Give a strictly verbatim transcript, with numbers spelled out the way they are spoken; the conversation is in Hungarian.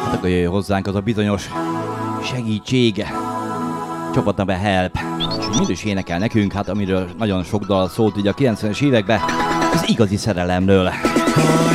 Akkor jöjjön hozzánk az a bizonyos segítség, csapatneve Help. És mind is énekel nekünk, hát amiről nagyon sok dal szólt így a kilencvenes években, az igazi szerelemről.